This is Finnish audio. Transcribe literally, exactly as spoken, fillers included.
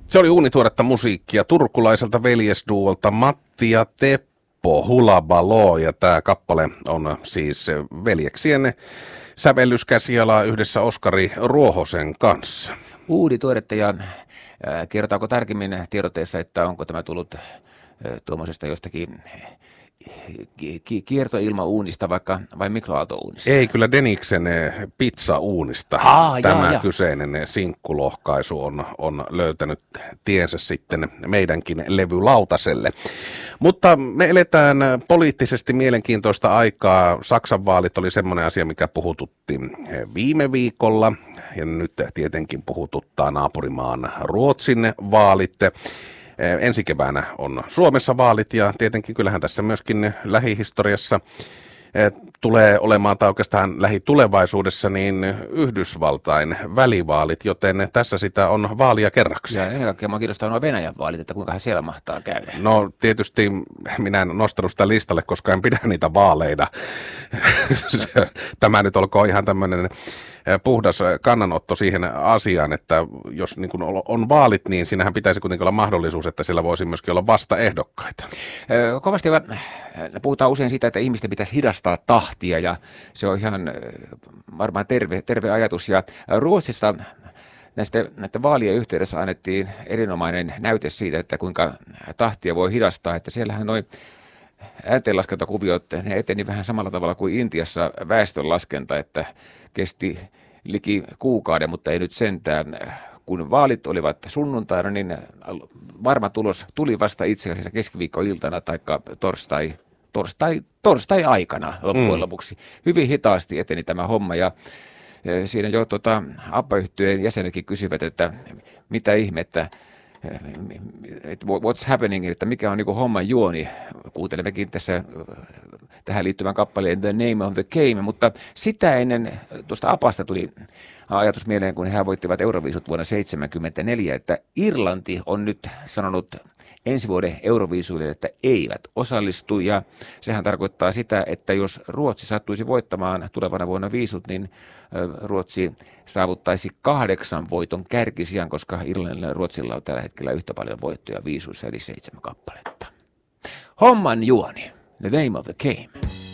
Se oli uunituoretta musiikkia turkulaiselta veljesduolta Matti ja Teppo Hulabaloo, ja tämä kappale on siis veljeksien sävellyskäsiala yhdessä Oskari Ruohosen kanssa. Uunituoretta, ja äh, kerrotaanko tarkemmin tiedotteessa, että onko tämä tullut äh, tuommoisesta jostakin kiertoilmauunista vaikka vai mikroaaltouunista? Ei, kyllä Deniksen pizzauunista. Aa, Tämä jaa, jaa. kyseinen sinkkulohkaisu on, on löytänyt tiensä sitten meidänkin levylautaselle. Mutta me eletään poliittisesti mielenkiintoista aikaa. Saksan vaalit oli semmoinen asia, mikä puhututti viime viikolla, ja nyt tietenkin puhututtaa naapurimaan Ruotsin vaalit. Ensi keväänä on Suomessa vaalit, ja tietenkin kyllähän tässä myöskin lähihistoriassa tulee olemaan, tai oikeastaan lähitulevaisuudessa, niin Yhdysvaltain välivaalit, joten tässä sitä on vaalia kerraksi. Ja ennen kaikkea minua kiinnostaa nuo Venäjän vaalit, että kuinka siellä mahtaa käydä. No tietysti minä en nostanut sitä listalle, koska en pidä niitä vaaleina. Tämä nyt olkoon ihan tämmöinen puhdas kannanotto siihen asiaan, että jos niin kun on vaalit, niin siinähän pitäisi kuitenkin olla mahdollisuus, että siellä voisi myöskin olla vastaehdokkaita. Kovasti puhutaan usein siitä, että ihmisten pitäisi hidastaa tahtia, ja se on ihan varmaan terve, terve ajatus. Ja Ruotsissa näistä, näiden vaalien yhteydessä annettiin erinomainen näyte siitä, että kuinka tahtia voi hidastaa, että siellähän noin ääntenlaskentakuviot, ne eteni vähän samalla tavalla kuin Intiassa väestönlaskenta, että kesti liki kuukauden, mutta ei nyt sentään. Kun vaalit olivat sunnuntaina, niin varma tulos tuli vasta itse asiassa keskiviikkoiltana tai torstai, torstai, torstai-aikana loppujen lopuksi. Hyvin hitaasti eteni tämä homma, ja siinä jo tuota, ABBA-yhtyeen jäsenetkin kysyvät, että mitä ihmettä, what's happening, että mikä on niin kuin homman juoni. Kuuntelemmekin tässä tähän liittyvän kappaleen The Name of the Game, mutta sitä ennen tuosta ABBasta tuli ajatus mieleen, kun he voittivat Euroviisut vuonna seitsemänkymmentäneljä, että Irlanti on nyt sanonut ensi vuoden Euroviisuille, että eivät osallistu, ja sehän tarkoittaa sitä, että jos Ruotsi sattuisi voittamaan tulevana vuonna viisut, niin Ruotsi saavuttaisi kahdeksan voiton kärkisijan, koska Irlannilla ja Ruotsilla on tällä hetkellä yhtä paljon voittoja viisuissa, eli seitsemän kappaletta. Homman juoni, The Name of the Game.